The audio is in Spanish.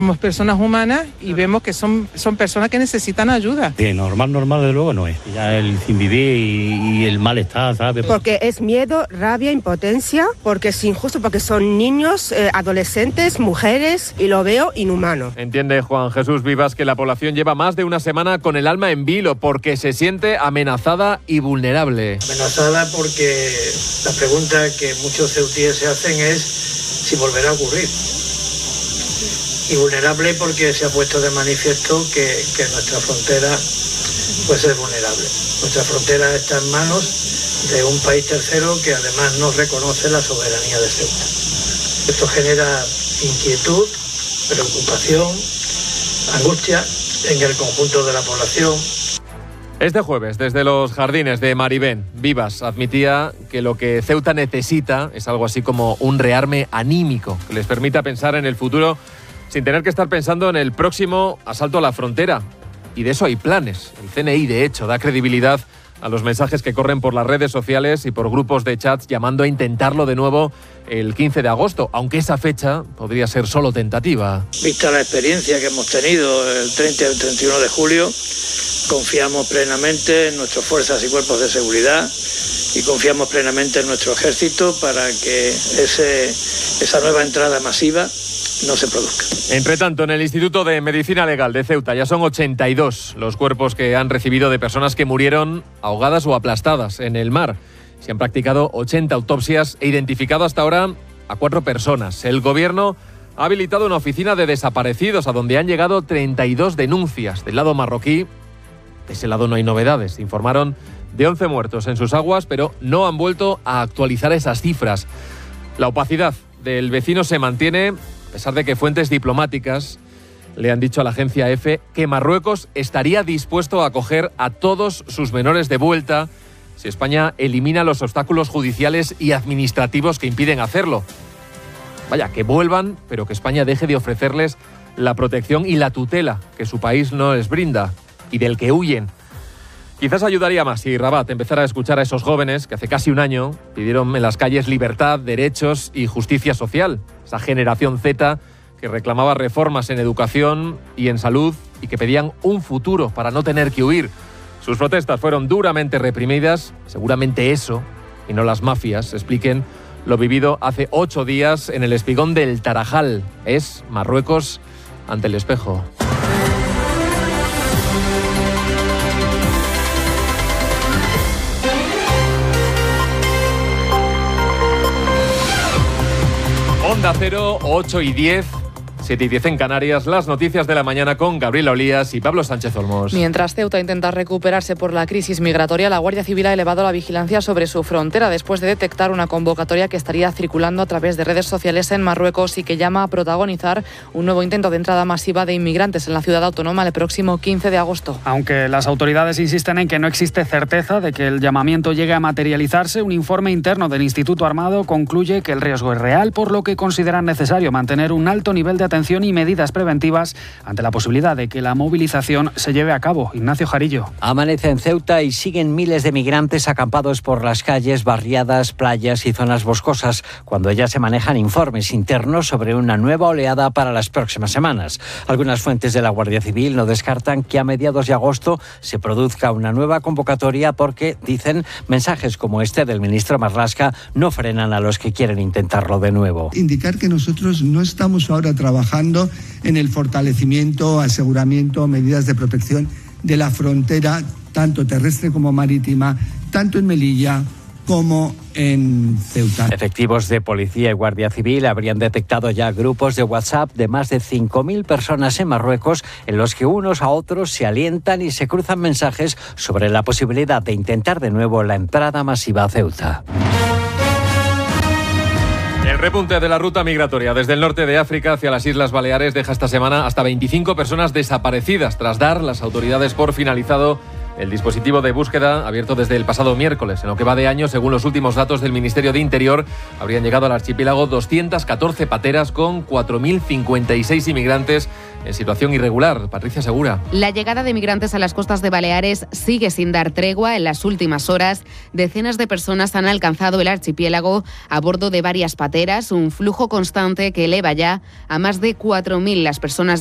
Somos personas humanas y vemos que son personas que necesitan ayuda. Sí, normal de luego no es. Ya el sin vivir y el malestar, ¿sabes? Porque es miedo, rabia, impotencia, porque es injusto, porque son niños, adolescentes, mujeres, y lo veo inhumano. Entiende Juan Jesús Vivas que la población lleva más de una semana con el alma en vilo porque se siente amenazada y vulnerable. Amenazada porque la pregunta que muchos ceutíes se hacen es si volverá a ocurrir. Y vulnerable porque se ha puesto de manifiesto que nuestra frontera pues es vulnerable. Nuestra frontera está en manos de un país tercero que además no reconoce la soberanía de Ceuta. Esto genera inquietud, preocupación, angustia en el conjunto de la población. Este jueves, desde los jardines de Maribén, Vivas admitía que lo que Ceuta necesita es algo así como un rearme anímico que les permita pensar en el futuro sin tener que estar pensando en el próximo asalto a la frontera. Y de eso hay planes. El CNI, de hecho, da credibilidad a los mensajes que corren por las redes sociales y por grupos de chats llamando a intentarlo de nuevo el 15 de agosto, aunque esa fecha podría ser solo tentativa. Vista la experiencia que hemos tenido el 30 y el 31 de julio, confiamos plenamente en nuestras fuerzas y cuerpos de seguridad y confiamos plenamente en nuestro ejército para que esa nueva entrada masiva no se produzca. Entre tanto, en el Instituto de Medicina Legal de Ceuta ya son 82 los cuerpos que han recibido de personas que murieron ahogadas o aplastadas en el mar. Se han practicado 80 autopsias e identificado hasta ahora a 4 personas. El gobierno ha habilitado una oficina de desaparecidos a donde han llegado 32 denuncias. Del lado marroquí, de ese lado no hay novedades. Informaron de 11 muertos en sus aguas, pero no han vuelto a actualizar esas cifras. La opacidad del vecino se mantiene, a pesar de que fuentes diplomáticas le han dicho a la agencia EFE que Marruecos estaría dispuesto a acoger a todos sus menores de vuelta si España elimina los obstáculos judiciales y administrativos que impiden hacerlo. Vaya, que vuelvan, pero que España deje de ofrecerles la protección y la tutela que su país no les brinda y del que huyen. Quizás ayudaría más si Rabat empezara a escuchar a esos jóvenes que hace casi un año pidieron en las calles libertad, derechos y justicia social. Esa generación Z que reclamaba reformas en educación y en salud y que pedían un futuro para no tener que huir. Sus protestas fueron duramente reprimidas, seguramente eso, y no las mafias, expliquen lo vivido hace 8 días en el espigón del Tarajal. Es Marruecos ante el espejo. Onda Cero, 8:10, 7:10 en Canarias, las noticias de la mañana con Gabriela Olías y Pablo Sánchez Olmos. Mientras Ceuta intenta recuperarse por la crisis migratoria, la Guardia Civil ha elevado la vigilancia sobre su frontera después de detectar una convocatoria que estaría circulando a través de redes sociales en Marruecos y que llama a protagonizar un nuevo intento de entrada masiva de inmigrantes en la ciudad autónoma el próximo 15 de agosto. Aunque las autoridades insisten en que no existe certeza de que el llamamiento llegue a materializarse, un informe interno del Instituto Armado concluye que el riesgo es real, por lo que consideran necesario mantener un alto nivel de atención y medidas preventivas ante la posibilidad de que la movilización se lleve a cabo. Ignacio Jarillo. Amanece en Ceuta y siguen miles de migrantes acampados por las calles, barriadas, playas y zonas boscosas, cuando ya se manejan informes internos sobre una nueva oleada para las próximas semanas. Algunas fuentes de la Guardia Civil no descartan que a mediados de agosto se produzca una nueva convocatoria porque, dicen, mensajes como este del ministro Marlaska no frenan a los que quieren intentarlo de nuevo. Indicar que nosotros no estamos ahora trabajando en el fortalecimiento, aseguramiento, medidas de protección de la frontera, tanto terrestre como marítima, tanto en Melilla como en Ceuta. Efectivos de policía y Guardia Civil habrían detectado ya grupos de WhatsApp de más de 5.000 personas en Marruecos en los que unos a otros se alientan y se cruzan mensajes sobre la posibilidad de intentar de nuevo la entrada masiva a Ceuta. El repunte de la ruta migratoria desde el norte de África hacia las Islas Baleares deja esta semana hasta 25 personas desaparecidas tras dar las autoridades por finalizado el dispositivo de búsqueda abierto desde el pasado miércoles. En lo que va de año, según los últimos datos del Ministerio de Interior, habrían llegado al archipiélago 214 pateras con 4.056 inmigrantes en situación irregular. Patricia Segura. La llegada de migrantes a las costas de Baleares sigue sin dar tregua. En las últimas horas, decenas de personas han alcanzado el archipiélago a bordo de varias pateras, un flujo constante que eleva ya a más de 4.000 las personas